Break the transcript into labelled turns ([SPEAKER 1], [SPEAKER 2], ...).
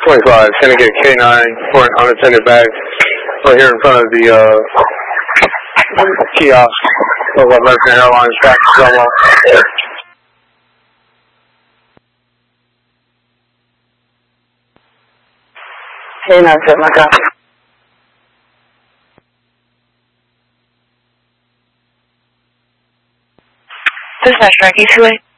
[SPEAKER 1] 25, Syndicate K9 for an unattended bag right here in front of the kiosk of American Airlines back to Selma.
[SPEAKER 2] K9, set my copy.
[SPEAKER 3] Dispatch, Frankie 28.